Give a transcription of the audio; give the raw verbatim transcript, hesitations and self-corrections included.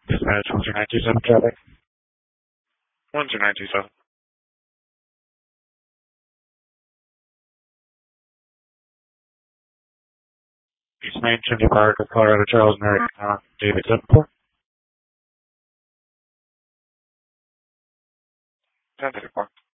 Dispatch one two nine two seven traffic. one two nine two seven. East Main, Chimney Park, Colorado Charles, Mary, uh, David seven four. ten fifty-four.